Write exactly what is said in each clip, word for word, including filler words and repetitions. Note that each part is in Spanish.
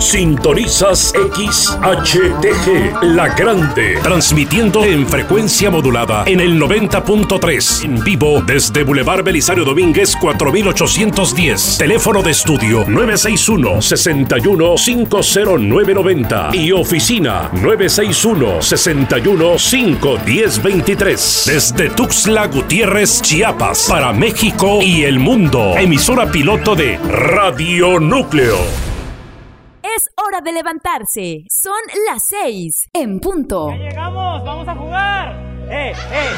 Sintonizas X H T G, La Grande, transmitiendo en frecuencia modulada en el noventa punto tres, en vivo desde Boulevard Belisario Domínguez cuatro mil ochocientos diez. Teléfono de estudio nueve seis uno, seis uno, cinco cero nueve nueve cero y oficina nueve seis uno, seis uno, cinco uno cero dos tres. Desde Tuxtla Gutiérrez, Chiapas, para México y el mundo. Emisora piloto de Radio Núcleo. Es hora de levantarse. Son las seis en punto. ¡Ya llegamos! ¡Vamos a jugar! ¡Eh, eh!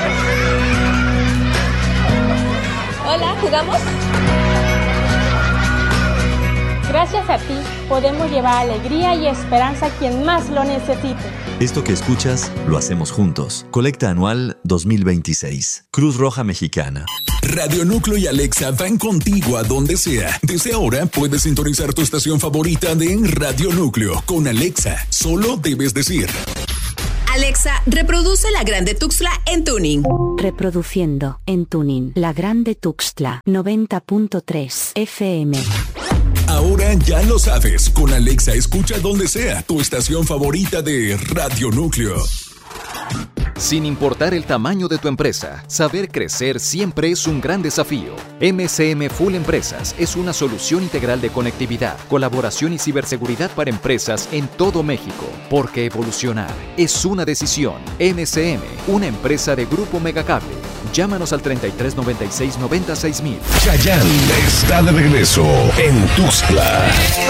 Hola, ¿jugamos? Gracias a ti, podemos llevar alegría y esperanza a quien más lo necesite. Esto que escuchas, lo hacemos juntos. Colecta Anual dos mil veintiséis. Cruz Roja Mexicana. Radio Núcleo y Alexa van contigo a donde sea. Desde ahora puedes sintonizar tu estación favorita de Radio Núcleo. Con Alexa, solo debes decir: Alexa, reproduce La Grande Tuxtla en tuning. Reproduciendo en tuning La Grande Tuxtla noventa punto tres F M. Ahora ya lo sabes, con Alexa escucha donde sea tu estación favorita de Radio Núcleo. Sin importar el tamaño de tu empresa, saber crecer siempre es un gran desafío. M C M Full Empresas es una solución integral de conectividad, colaboración y ciberseguridad para empresas en todo México. Porque evolucionar es una decisión. M C M, una empresa de Grupo Megacable. Llámanos al treinta y tres noventa y seis noventa y seis mil. Chayanne está de regreso en Tuxtla.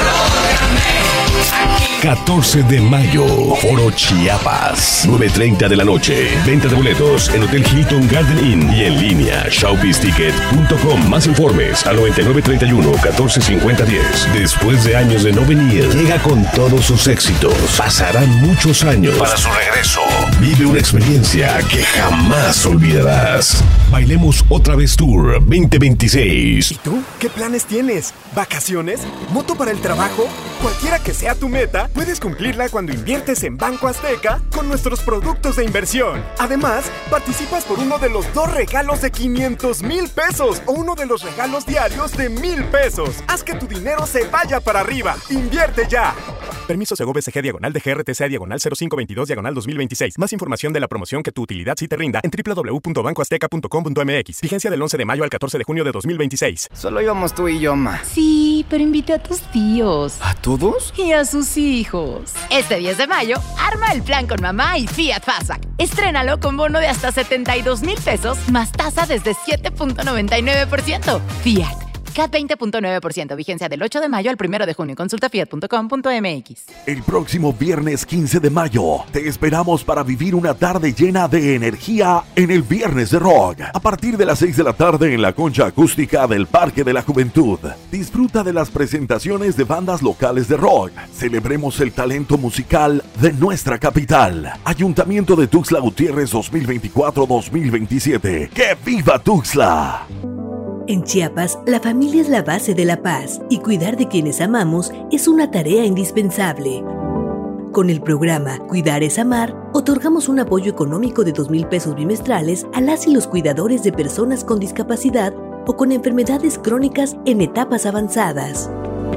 catorce de mayo, Foro Chiapas, nueve treinta de la noche. Venta de boletos en Hotel Hilton Garden Inn y en línea showbiz ticket punto com. Más informes al noventa y nueve treinta y uno, catorce cincuenta, diez. Después de años de no venir, llega con todos sus éxitos. Pasarán muchos años para su regreso. Vive una experiencia que jamás olvidarás. Bailemos otra vez Tour veinte veintiséis. ¿Y tú? ¿Qué planes tienes? ¿Vacaciones? ¿Moto para el trabajo? Cualquiera que sea tu meta, puedes cumplirla cuando inviertes en Banco Azteca con nuestros productos de inversión. Además, participas por uno de los dos regalos de quinientos mil pesos o uno de los regalos diarios de mil pesos. Haz que tu dinero se vaya para arriba. ¡Invierte ya! Permiso Segov S G diagonal de G R T C diagonal cero cinco veintidós diagonal dos mil veintiséis. Más información de la promoción que tu utilidad sí te rinda en doble u doble u doble u punto banco azteca punto com punto m x. Vigencia del once de mayo al catorce de junio de dos mil veintiséis. Solo íbamos tú y yo, ma. Sí, pero invité a tus tíos. ¿A todos? Y a sus hijos. Este diez de mayo, arma el plan con mamá y Fiat Fastback. Estrénalo con bono de hasta setenta y dos mil pesos más tasa desde siete punto noventa y nueve por ciento. Fiat. C A T veinte punto nueve por ciento. Vigencia del ocho de mayo al primero de junio. Consulta fiat punto com punto m x. El próximo viernes quince de mayo te esperamos para vivir una tarde llena de energía en el Viernes de Rock. A partir de las seis de la tarde en la concha acústica del Parque de la Juventud. Disfruta de las presentaciones de bandas locales de rock. Celebremos el talento musical de nuestra capital. Ayuntamiento de Tuxtla Gutiérrez dos mil veinticuatro dos mil veintisiete. ¡Que viva Tuxtla! En Chiapas, la familia es la base de la paz y cuidar de quienes amamos es una tarea indispensable. Con el programa Cuidar es Amar, otorgamos un apoyo económico de dos mil pesos bimestrales a las y los cuidadores de personas con discapacidad o con enfermedades crónicas en etapas avanzadas.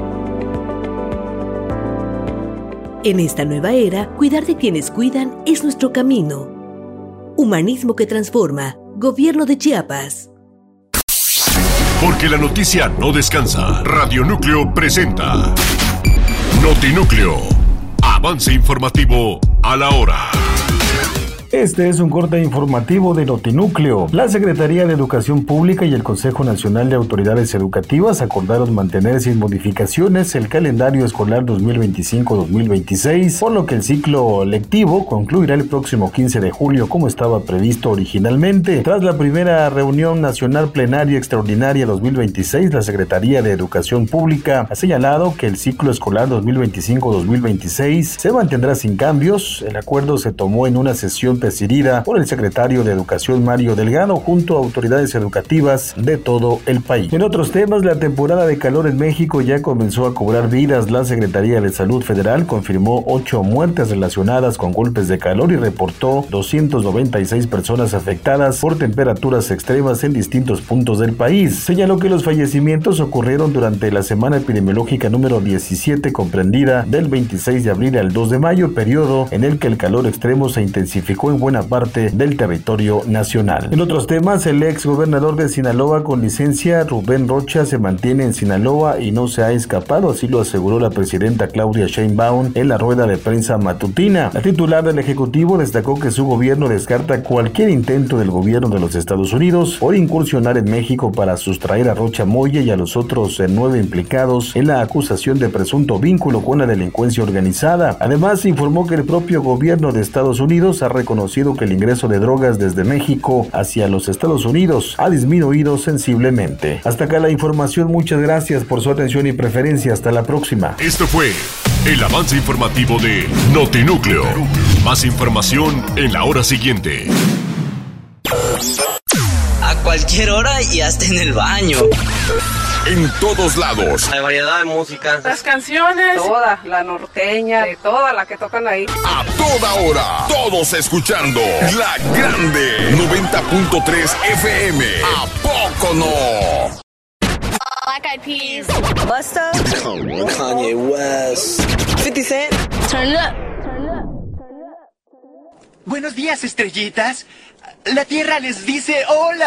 En esta nueva era, cuidar de quienes cuidan es nuestro camino. Humanismo que transforma. Gobierno de Chiapas. Porque la noticia no descansa. Radio Núcleo presenta Notinúcleo. Avance informativo a la hora. Este es un corte informativo de Notinúcleo. La Secretaría de Educación Pública y el Consejo Nacional de Autoridades Educativas acordaron mantener sin modificaciones el calendario escolar dos mil veinticinco dos mil veintiséis, por lo que el ciclo lectivo concluirá el próximo quince de julio como estaba previsto originalmente. Tras la primera reunión nacional plenaria extraordinaria dos mil veintiséis, la Secretaría de Educación Pública ha señalado que el ciclo escolar dos mil veinticinco dos mil veintiséis se mantendrá sin cambios. El acuerdo se tomó en una sesión presidida por el secretario de Educación Mario Delgado junto a autoridades educativas de todo el país. En otros temas, la temporada de calor en México ya comenzó a cobrar vidas. La Secretaría de Salud Federal confirmó ocho muertes relacionadas con golpes de calor y reportó doscientas noventa y seis personas afectadas por temperaturas extremas en distintos puntos del país. Señaló que los fallecimientos ocurrieron durante la semana epidemiológica número diecisiete, comprendida del veintiséis de abril al dos de mayo, periodo en el que el calor extremo se intensificó en buena parte del territorio nacional. En otros temas, el ex gobernador de Sinaloa con licencia, Rubén Rocha, se mantiene en Sinaloa y no se ha escapado, así lo aseguró la presidenta Claudia Sheinbaum en la rueda de prensa matutina. La titular del Ejecutivo destacó que su gobierno descarta cualquier intento del gobierno de los Estados Unidos por incursionar en México para sustraer a Rocha Moya y a los otros nueve implicados en la acusación de presunto vínculo con la delincuencia organizada. Además, informó que el propio gobierno de Estados Unidos ha reconocido que el ingreso de drogas desde México hacia los Estados Unidos ha disminuido sensiblemente. Hasta acá la información. Muchas gracias por su atención y preferencia. Hasta la próxima. Esto fue el avance informativo de Notinúcleo. Más información en la hora siguiente. A cualquier hora y hasta en el baño. En todos lados. Hay variedad de música. Las canciones. Toda, la norteña, de toda la que tocan ahí. A toda hora. Todos escuchando La Grande noventa punto tres F M. ¿A poco no? Black Eyed Peas. Busta. Kanye West. fifty Cent. Turn it up. Buenos días, estrellitas. La Tierra les dice hola.